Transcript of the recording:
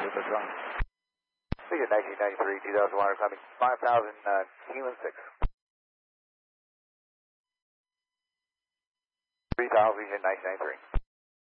That's wrong. Vision 1993, 2001, climbing 5,000, Kilo 6. 3000, Vision 1993.